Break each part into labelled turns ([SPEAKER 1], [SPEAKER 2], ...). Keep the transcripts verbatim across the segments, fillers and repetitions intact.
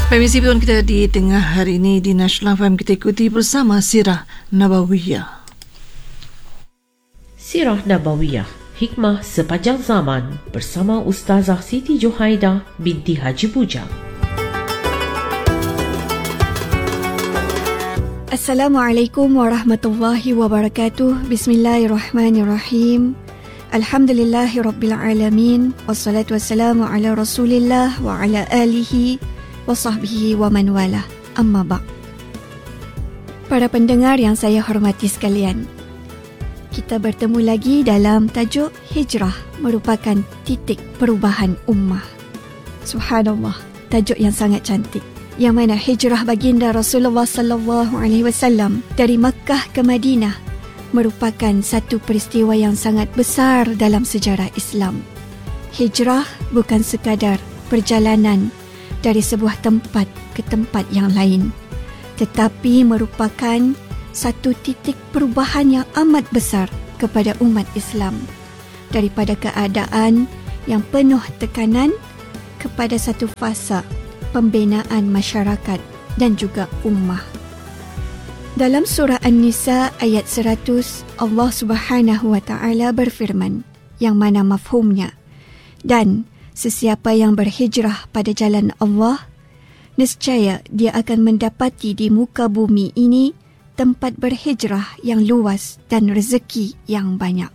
[SPEAKER 1] Permisi tuan kita di tengah hari ini di National F M kita ikuti bersama Sirah Nabawiyah.
[SPEAKER 2] Sirah Nabawiyah, Hikmah Sepanjang Zaman bersama Ustazah Siti Johaida binti Haji Bujang.
[SPEAKER 3] Assalamualaikum warahmatullahi wabarakatuh. Bismillahirrahmanirrahim. Alhamdulillahi rabbil alamin. Wassalatu wassalamu ala rasulillah wa ala alihi wa sahbihi wa man wala. Amma ba'. Para pendengar yang saya hormati sekalian, kita bertemu lagi dalam tajuk Hijrah merupakan titik perubahan ummah. Subhanallah, tajuk yang sangat cantik. Yang mana hijrah baginda Rasulullah sallallahu alaihi wasallam dari Makkah ke Madinah merupakan satu peristiwa yang sangat besar dalam sejarah Islam. Hijrah bukan sekadar perjalanan dari sebuah tempat ke tempat yang lain, tetapi merupakan satu titik perubahan yang amat besar kepada umat Islam daripada keadaan yang penuh tekanan kepada satu fasa pembinaan masyarakat dan juga ummah. Dalam surah An-Nisa ayat seratus, Allah Subhanahu wa taala berfirman yang mana mafhumnya, dan sesiapa yang berhijrah pada jalan Allah, nescaya dia akan mendapati di muka bumi ini tempat berhijrah yang luas dan rezeki yang banyak.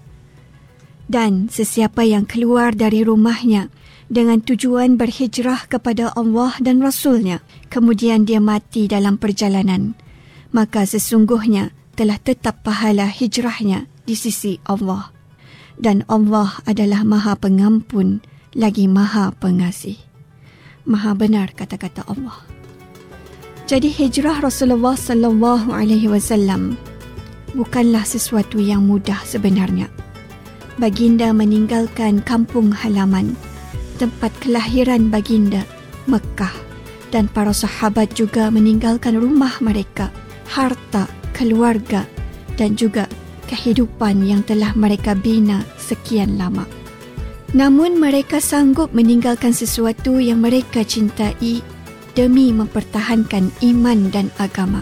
[SPEAKER 3] Dan sesiapa yang keluar dari rumahnya dengan tujuan berhijrah kepada Allah dan Rasulnya, kemudian dia mati dalam perjalanan, maka sesungguhnya telah tetap pahala hijrahnya di sisi Allah. Dan Allah adalah Maha Pengampun lagi Maha Pengasih. Maha benar kata-kata Allah. Jadi hijrah Rasulullah sallallahu alaihi wasallam bukanlah sesuatu yang mudah sebenarnya. Baginda meninggalkan kampung halaman, tempat kelahiran baginda, Mekah, dan para sahabat juga meninggalkan rumah mereka, harta, keluarga, dan juga kehidupan yang telah mereka bina sekian lama. Namun mereka sanggup meninggalkan sesuatu yang mereka cintai demi mempertahankan iman dan agama.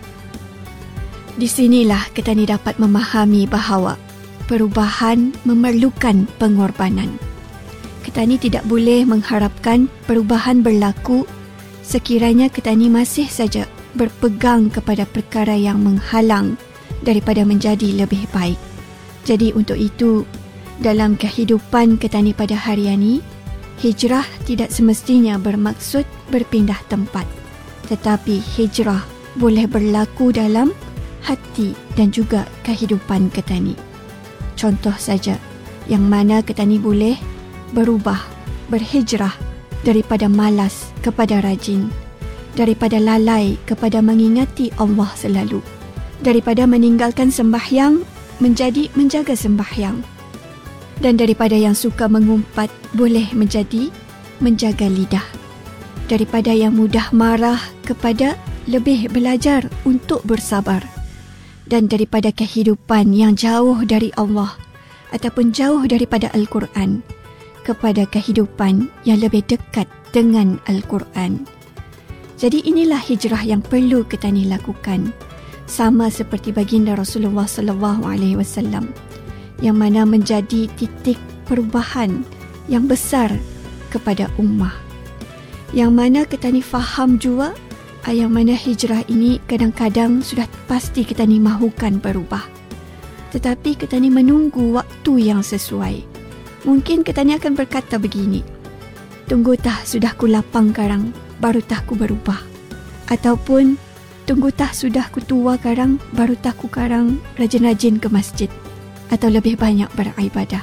[SPEAKER 3] Di sinilah kita ni dapat memahami bahawa perubahan memerlukan pengorbanan. Kita ni tidak boleh mengharapkan perubahan berlaku sekiranya kita ni masih saja berpegang kepada perkara yang menghalang daripada menjadi lebih baik. Jadi untuk itu, dalam kehidupan kita ni pada hari ini, hijrah tidak semestinya bermaksud berpindah tempat, tetapi hijrah boleh berlaku dalam hati dan juga kehidupan kita ni. Contoh saja, yang mana kita ni boleh berubah, berhijrah daripada malas kepada rajin, daripada lalai kepada mengingati Allah selalu, daripada meninggalkan sembahyang menjadi menjaga sembahyang, dan daripada yang suka mengumpat boleh menjadi menjaga lidah, daripada yang mudah marah kepada lebih belajar untuk bersabar, dan daripada kehidupan yang jauh dari Allah ataupun jauh daripada Al-Quran kepada kehidupan yang lebih dekat dengan Al-Quran. Jadi inilah hijrah yang perlu kita ni lakukan, sama seperti baginda Rasulullah sallallahu alaihi wasallam, yang mana menjadi titik perubahan yang besar kepada ummah. Yang mana kita ni faham juga, yang mana hijrah ini kadang-kadang sudah pasti kita ni mahukan berubah, tetapi kita ni menunggu waktu yang sesuai. Mungkin kita ni akan berkata begini, tunggu tah sudah ku lapang karang, baru tah ku berubah. Ataupun, tunggu tah sudah ku tua karang, baru tah ku karang rajin-rajin ke masjid atau lebih banyak beribadah.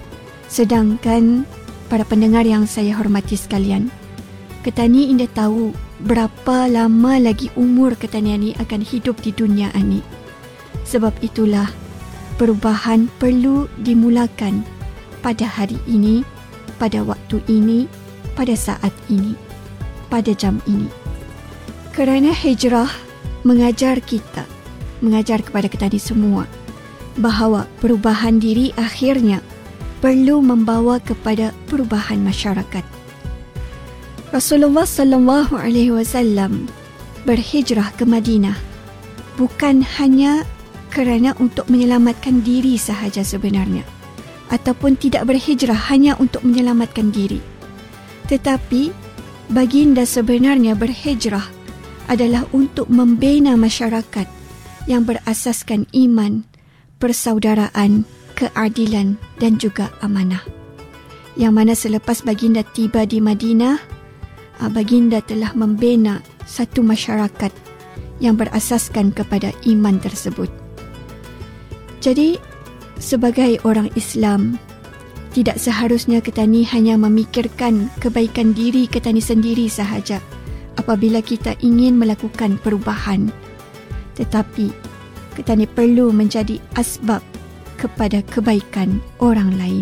[SPEAKER 3] Sedangkan para pendengar yang saya hormati sekalian, kita ni indah tahu berapa lama lagi umur kita ni akan hidup di dunia ini. Sebab itulah perubahan perlu dimulakan pada hari ini, pada waktu ini, pada saat ini, pada jam ini. Kerana hijrah mengajar kita, mengajar kepada kita ni semua bahawa perubahan diri akhirnya perlu membawa kepada perubahan masyarakat. Rasulullah sallallahu alaihi wasallam berhijrah ke Madinah bukan hanya kerana untuk menyelamatkan diri sahaja sebenarnya, ataupun tidak berhijrah hanya untuk menyelamatkan diri. Tetapi baginda sebenarnya berhijrah adalah untuk membina masyarakat yang berasaskan iman, persaudaraan, keadilan dan juga amanah. Yang mana selepas baginda tiba di Madinah, baginda telah membina satu masyarakat yang berasaskan kepada iman tersebut. Jadi, sebagai orang Islam, tidak seharusnya kita ni hanya memikirkan kebaikan diri kita ni sendiri sahaja apabila kita ingin melakukan perubahan. Tetapi, kita ni perlu menjadi asbab kepada kebaikan orang lain.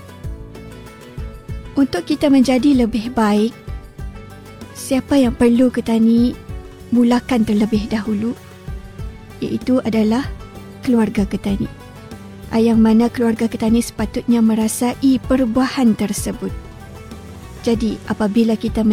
[SPEAKER 3] Untuk kita menjadi lebih baik, siapa yang perlu kita ni mulakan terlebih dahulu, iaitu adalah keluarga kita ni. Yang mana keluarga kita ni sepatutnya merasai perubahan tersebut. Jadi apabila kita